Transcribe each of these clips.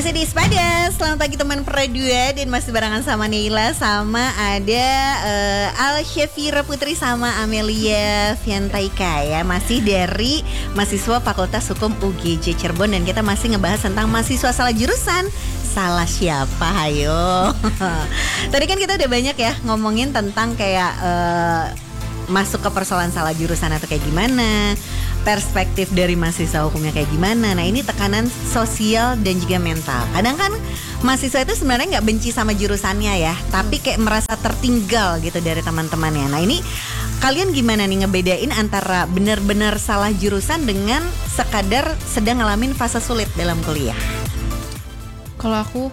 Masih di Spada, selamat pagi teman Pradua. Dan masih barengan sama Neila, sama ada Al-Syafira Putri sama Amelia Fiantaika ya. Masih dari mahasiswa Fakultas Hukum UGJ Cirebon. Dan kita masih ngebahas tentang mahasiswa salah jurusan. Salah siapa, ayo. Tadi kan kita udah banyak ya ngomongin tentang kayak masuk ke persoalan salah jurusan atau kayak gimana, perspektif dari mahasiswa hukumnya kayak gimana. Nah ini tekanan sosial dan juga mental. Kadang kan mahasiswa itu sebenarnya nggak benci sama jurusannya ya, tapi kayak merasa tertinggal gitu dari teman-temannya. Nah ini kalian gimana nih ngebedain antara benar-benar salah jurusan dengan sekadar sedang ngalamin fase sulit dalam kuliah? Kalau aku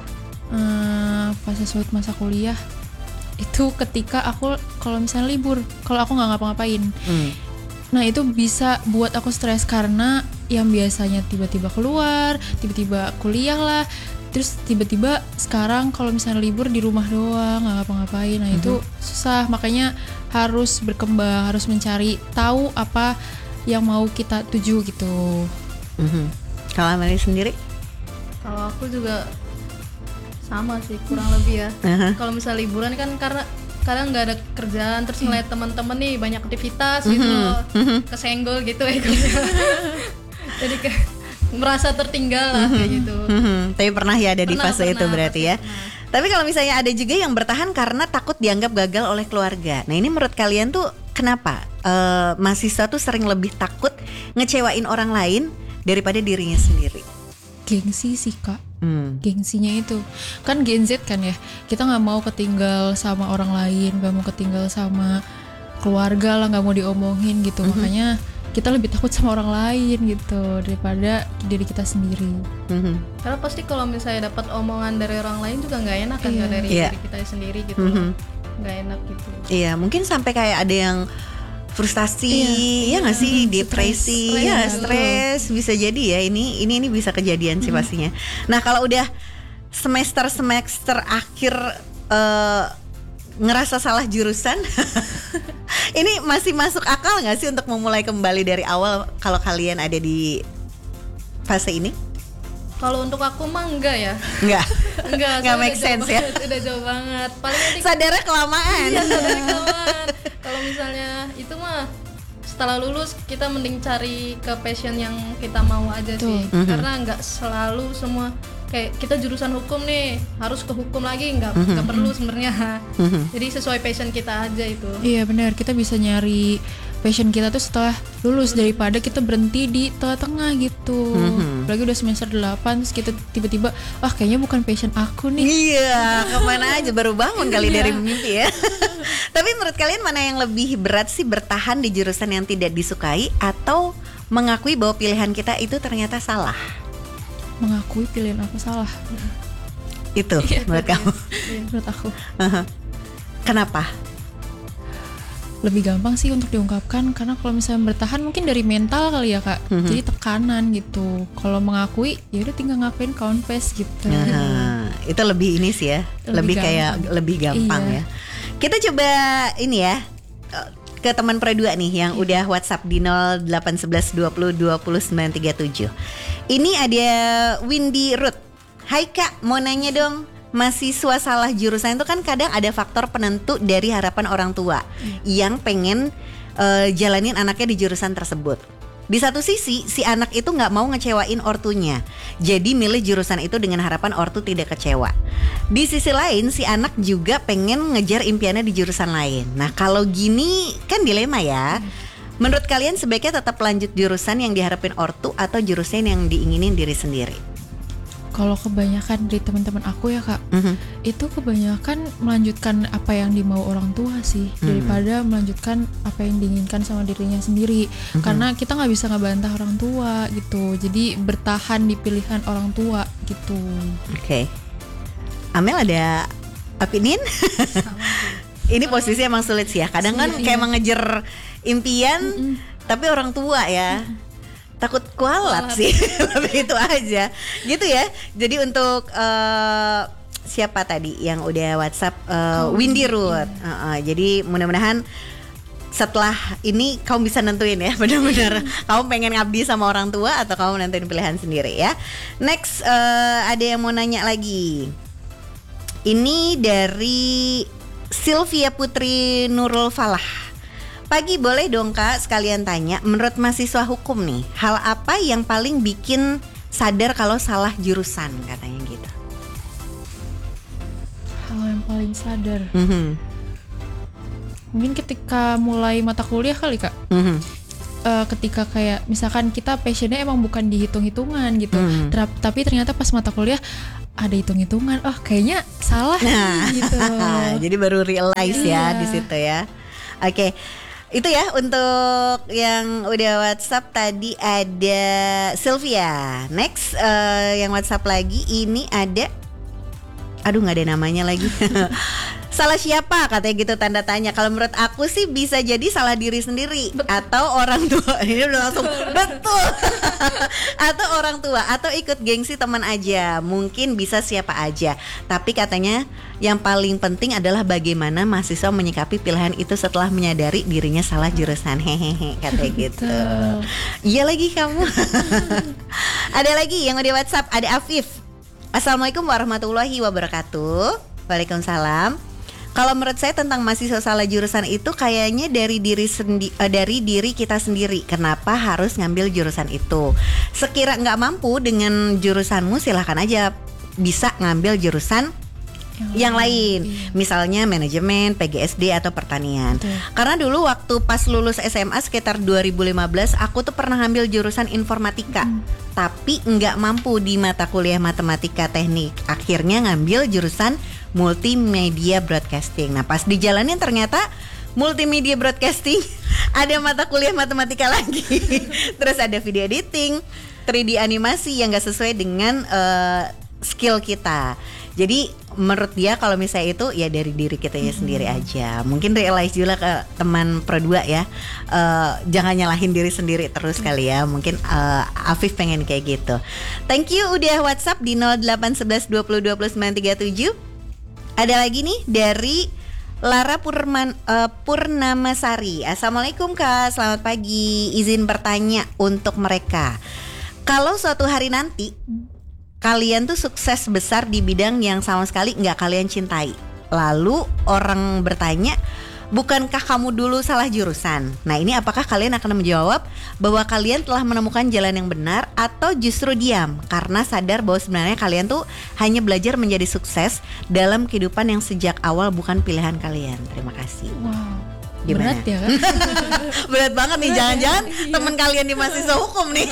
fase sulit masa kuliah itu ketika aku kalau misalnya libur, kalau aku nggak ngapa-ngapain. Nah itu bisa buat aku stres karena yang biasanya tiba-tiba keluar, tiba-tiba kuliah lah, terus tiba-tiba sekarang kalau misalnya libur di rumah doang nggak ngapa-ngapain. Nah itu susah, makanya harus berkembang, harus mencari tahu apa yang mau kita tuju gitu. Kalau Amelie sendiri? Kalau aku juga sama sih, kurang lebih ya. Kalau misalnya liburan kan karena kadang nggak ada kerjaan, terus ngeliat teman-teman nih banyak aktivitas gitu loh, kesenggol gitu ya. Jadi kayak merasa tertinggal lah kayak gitu. Tapi pernah ya ada di fase itu berarti ya. Tapi kalau misalnya ada juga yang bertahan karena takut dianggap gagal oleh keluarga. Nah ini menurut kalian tuh kenapa mahasiswa tuh sering lebih takut ngecewain orang lain daripada dirinya sendiri? Gengsi sih kak. Gengsinya itu kan Gen Z kan ya, kita nggak mau ketinggal sama orang lain, nggak mau ketinggal sama keluarga lah, nggak mau diomongin gitu. Makanya kita lebih takut sama orang lain gitu daripada diri kita sendiri. Karena pasti kalau misalnya dapat omongan dari orang lain juga nggak enak kan, nggak dari diri kita sendiri gitu, nggak enak gitu. Iya, mungkin sampai kayak ada yang frustasi, ya nggak sih, depresi, stres bisa jadi ya. Ini bisa kejadian sih pastinya. Nah kalau udah semester akhir ngerasa salah jurusan, ini masih masuk akal nggak sih untuk memulai kembali dari awal kalau kalian ada di fase ini? Kalau untuk aku mah enggak ya. Enggak make sense ya. Udah jauh banget. Paling nanti sadarnya kelamaan. Iya, sadarnya kelamaan. Kalau misalnya itu mah setelah lulus kita mending cari ke passion yang kita mau aja sih. Karena enggak selalu semua kayak kita jurusan hukum nih harus ke hukum lagi, enggak perlu sebenarnya. Jadi sesuai passion kita aja itu. Iya benar, kita bisa nyari passion kita tuh setelah lulus daripada kita berhenti di tengah-tengah gitu. Apalagi udah semester 8 terus kita tiba-tiba kayaknya bukan passion aku nih. Iya, kemana aja baru bangun kali dari mimpi ya. Tapi menurut kalian mana yang lebih berat sih, bertahan di jurusan yang tidak disukai atau mengakui bahwa pilihan kita itu ternyata salah? Mengakui pilihan aku salah. Itu menurut kamu? Menurut aku. Kenapa? Lebih gampang sih untuk diungkapkan karena kalau misalnya bertahan mungkin dari mental kali ya kak, jadi tekanan gitu. Kalau mengakui ya udah tinggal ngapain confess gitu. Itu lebih ini sih ya, lebih kayak lebih gampang ya. Kita coba ini ya ke teman Pradua nih yang udah WhatsApp di 0811 20 20 937. Ini ada Windy Ruth. Hai kak, mau nanya dong. Mahasiswa salah jurusan itu kan kadang ada faktor penentu dari harapan orang tua yang pengen jalanin anaknya di jurusan tersebut. Di satu sisi si anak itu nggak mau ngecewain ortunya, jadi milih jurusan itu dengan harapan ortu tidak kecewa. Di sisi lain si anak juga pengen ngejar impiannya di jurusan lain. Nah kalau gini kan dilema ya. Menurut kalian sebaiknya tetap lanjut jurusan yang diharapin ortu atau jurusan yang diinginin diri sendiri? Kalau kebanyakan dari teman-teman aku ya kak, itu kebanyakan melanjutkan apa yang dimau orang tua sih, daripada melanjutkan apa yang diinginkan sama dirinya sendiri. Karena kita nggak bisa ngebantah orang tua gitu, jadi bertahan di pilihan orang tua gitu. Oke. Amel ada opinion? Ini posisi emang sulit sih ya. Kadang kan kayak mengejar impian, tapi orang tua ya. Takut kualat sih, lebih itu aja gitu ya. Jadi untuk siapa tadi yang udah WhatsApp, Windy Ruth. Jadi mudah-mudahan setelah ini kamu bisa nentuin ya benar-benar kamu pengen ngabdi sama orang tua atau kamu nentuin pilihan sendiri ya. Next ada yang mau nanya lagi. Ini dari Sylvia Putri Nurul Falah. Pagi, boleh dong Kak sekalian tanya, menurut mahasiswa hukum nih, hal apa yang paling bikin sadar kalau salah jurusan, katanya gitu. Hal yang paling sadar. Mungkin ketika mulai mata kuliah kali Kak. Ketika kayak misalkan kita passionnya emang bukan di hitung-hitungan gitu, tapi ternyata pas mata kuliah ada hitung-hitungan, oh kayaknya salah gitu. Jadi baru realize ya di situ ya. Oke. Itu ya untuk yang udah WhatsApp tadi ada Sylvia. Next yang WhatsApp lagi ini ada, aduh nggak ada namanya lagi. Salah siapa katanya gitu tanda tanya. Kalau menurut aku sih bisa jadi salah diri sendiri atau orang tua. Ini udah langsung betul. Atau orang tua atau ikut gengsi teman aja. Mungkin bisa siapa aja. Tapi katanya yang paling penting adalah bagaimana mahasiswa menyikapi pilihan itu setelah menyadari dirinya salah jurusan. Hehehe katanya gitu. Iya lagi kamu. Ada lagi yang udah WhatsApp, ada Afif. Assalamualaikum warahmatullahi wabarakatuh. Waalaikumsalam. Kalau menurut saya tentang mahasiswa salah jurusan itu kayaknya dari diri kita sendiri. Kenapa harus ngambil jurusan itu? Sekira nggak mampu dengan jurusanmu, silahkan aja bisa ngambil jurusan yang lain. Misalnya manajemen, PGSD atau pertanian. Karena dulu waktu pas lulus SMA sekitar 2015, aku tuh pernah ngambil jurusan informatika. Tapi nggak mampu di mata kuliah matematika teknik. Akhirnya ngambil jurusan multimedia broadcasting. Nah pas dijalanin ternyata multimedia broadcasting ada mata kuliah matematika lagi. Terus ada video editing, 3D animasi yang gak sesuai dengan skill kita. Jadi menurut dia kalau misalnya itu ya dari diri kita ya sendiri aja. Mungkin realize juga ke teman Pro 2 ya, jangan nyalahin diri sendiri terus kali ya. Mungkin Afif pengen kayak gitu. Thank you udah WhatsApp di 0811 20 20 937. Ada lagi nih dari Lara Purnamasari. Assalamualaikum Kak, selamat pagi. Izin bertanya untuk mereka. Kalau suatu hari nanti kalian tuh sukses besar di bidang yang sama sekali nggak kalian cintai, lalu orang bertanya, bukankah kamu dulu salah jurusan? Nah ini apakah kalian akan menjawab bahwa kalian telah menemukan jalan yang benar, atau justru diam karena sadar bahwa sebenarnya kalian tuh hanya belajar menjadi sukses dalam kehidupan yang sejak awal bukan pilihan kalian? Terima kasih. Wow. Gimana? Berat ya kan? Berat banget nih, jangan-jangan teman kalian di mahasiswa hukum nih.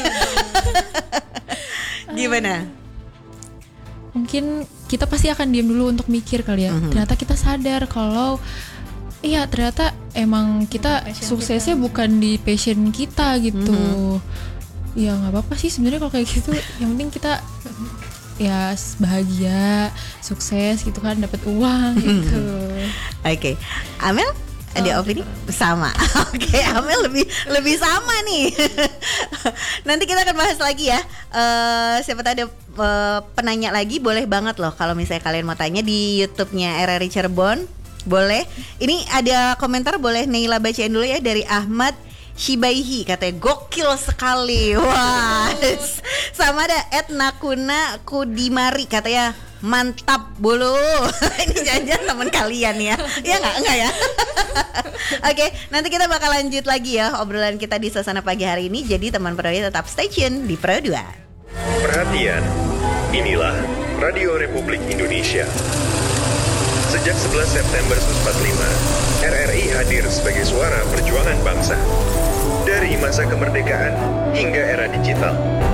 Gimana? Mungkin kita pasti akan diam dulu untuk mikir kali ya. Ternyata kita sadar kalau iya ternyata emang kita suksesnya bukan di passion kita gitu. Ya nggak apa-apa sih sebenarnya kalau kayak gitu. Yang penting kita ya bahagia, sukses gitu kan, dapat uang gitu. Oke. Amel? Ada opini? Sama. Oke, Amel lebih sama nih. Nanti kita akan bahas lagi ya. Siapa tahu ada penanya lagi, boleh banget loh kalau misalnya kalian mau tanya di YouTube-nya RRI Cirebon. Boleh. Ini ada komentar, boleh Neila bacain dulu ya, dari Ahmad Shibaihi, katanya gokil sekali. Wah. Sama ada @nakuna kudimari, katanya mantap bulu. Ini jangan-jangan teman kalian ya. Ya enggak ya. Oke, nanti kita bakal lanjut lagi ya obrolan kita di suasana pagi hari ini. Jadi teman Pro 2 tetap stay tune di Pro 2. Perhatian, inilah Radio Republik Indonesia. Sejak 11 September 1945, RRI hadir sebagai suara perjuangan bangsa. Dari masa kemerdekaan hingga era digital.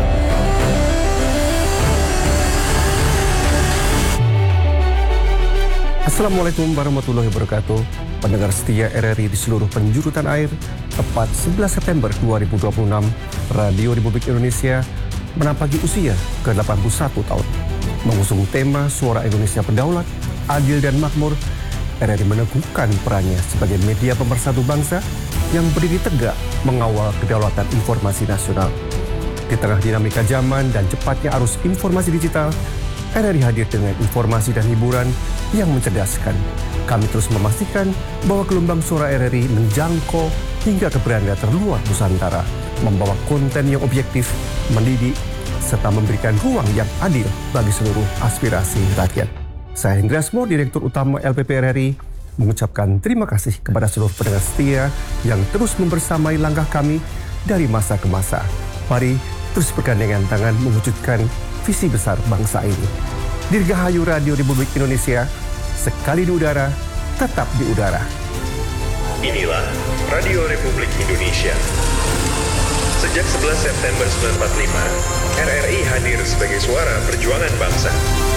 Assalamualaikum warahmatullahi wabarakatuh. Pendengar setia RRI di seluruh penjuru tanah air, tepat 11 September 2026, Radio Republik Indonesia menampaki usia ke-81 tahun. Mengusung tema Suara Indonesia Berdaulat, Adil dan Makmur, RRI meneguhkan perannya sebagai media pemersatu bangsa yang berdiri tegak mengawal kedaulatan informasi nasional. Di tengah dinamika zaman dan cepatnya arus informasi digital, RRI hadir dengan informasi dan hiburan yang mencerdaskan, kami terus memastikan bahwa gelombang suara RRI menjangkau hingga ke beranda terluar Nusantara, membawa konten yang objektif, mendidik, serta memberikan ruang yang adil bagi seluruh aspirasi rakyat. Saya Hendriasmo, Direktur Utama LPP RRI, mengucapkan terima kasih kepada seluruh pendengar setia yang terus membersamai langkah kami dari masa ke masa. Mari terus bergandengan tangan mewujudkan visi besar bangsa ini. Dirgahayu Radio Republik Indonesia, sekali di udara, tetap di udara. Inilah Radio Republik Indonesia. Sejak 11 September 1945, RRI hadir sebagai suara perjuangan bangsa.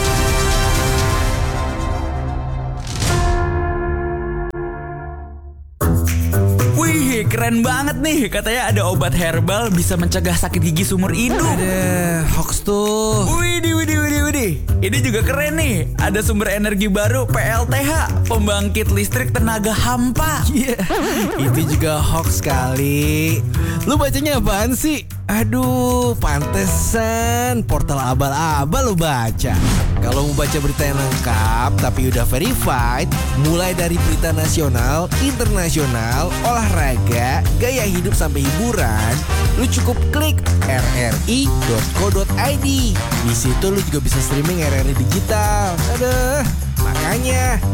Wih, keren banget nih. Katanya ada obat herbal bisa mencegah sakit gigi seumur hidup. Ada hoax tuh. Widih. Ini juga keren nih. Ada sumber energi baru PLTH, pembangkit listrik tenaga hampa. Iya, itu juga hoax kali. Lu bacanya apaan sih? Aduh, pantesan portal abal-abal lu baca. Kalau mau baca berita yang lengkap tapi udah verified, mulai dari berita nasional, internasional, olahraga, gaya hidup sampai hiburan, lu cukup klik rri.co.id. Di situ lu juga bisa streaming RRI digital. Aduh, makanya